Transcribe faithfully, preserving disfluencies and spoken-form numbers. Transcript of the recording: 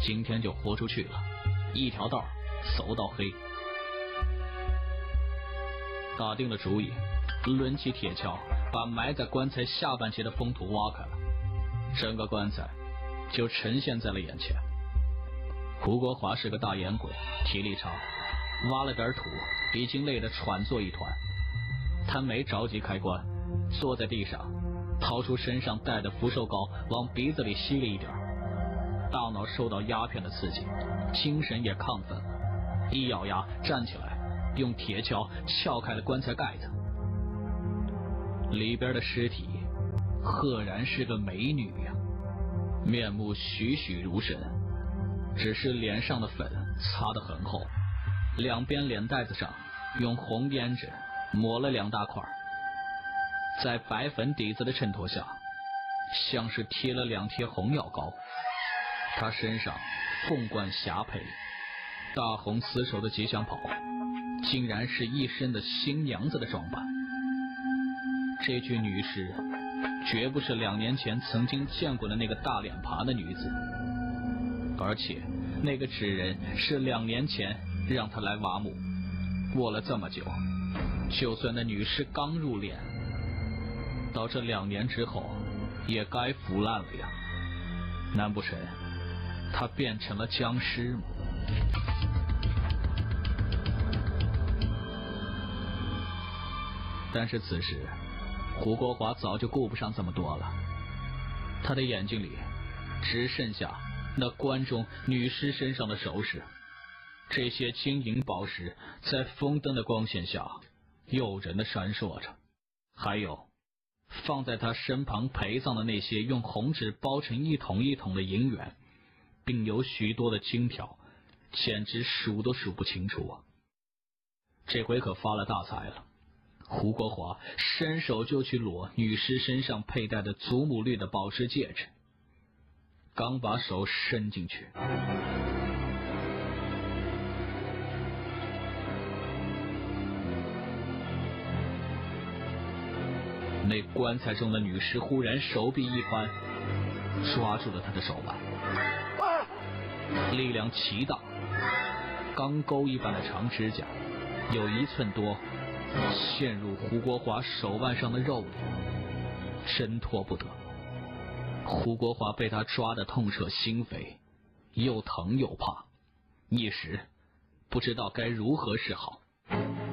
今天就豁出去了，一条道走到黑。打定了主意，抡起铁锹，把埋在棺材下半截的封土挖开了，整个棺材就呈现在了眼前。胡国华是个大烟鬼，体力差，挖了点土，已经累得喘作一团。他没着急开棺，坐在地上，掏出身上带的福寿膏，往鼻子里吸了一点。大脑受到鸦片的刺激，精神也亢奋了，一咬牙站起来，用铁锹撬开了棺材盖子。里边的尸体赫然是个美女呀、啊，面目栩栩如生，只是脸上的粉擦得很厚，两边脸带子上用红胭脂抹了两大块，在白粉底子的衬托下，像是贴了两贴红药膏。她身上凤冠霞帔，大红丝绸的吉祥袍，竟然是一身的新娘子的装扮。这具女尸绝不是两年前曾经见过的那个大脸庞的女子，而且那个纸人是两年前让她来挖墓。过了这么久，就算那女尸刚入殓，到这两年之后也该腐烂了呀。难不成她变成了僵尸吗？但是此时胡国华早就顾不上这么多了，他的眼睛里只剩下那棺中女尸身上的首饰。这些金银宝石在风灯的光线下诱人的闪烁着，还有放在他身旁陪葬的那些用红纸包成一桶一桶的银元，并有许多的金条，简直数都数不清楚啊！这回可发了大财了。胡国华伸手就去裸女尸身上佩戴的祖母绿的宝石戒指，刚把手伸进去，那棺材中的女尸忽然手臂一翻，抓住了他的手腕，力量奇大，钢钩一般的长指甲有一寸多陷入胡国华手腕上的肉里，挣脱不得。胡国华被他抓得痛彻心扉，又疼又怕，一时不知道该如何是好。